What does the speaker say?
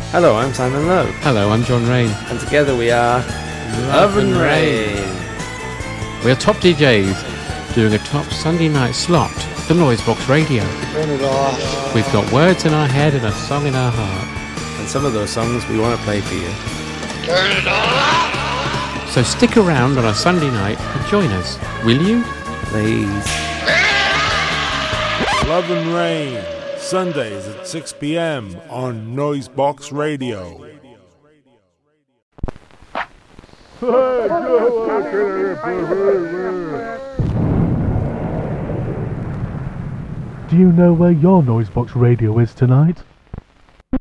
Hello, I'm Simon Lowe. Hello, I'm John Rain. And together we are Love and Rain. We are top DJs doing a top Sunday night slot for Noisebox Radio. Turn it off. We've got words in our head and a song in our heart. And some of those songs we want to play for you. Turn it off! So stick around on a Sunday night and join us, will you? Please. Love and Rain, Sundays at 6 p.m. on Noisebox Radio. Do you know where your Noisebox Radio is tonight?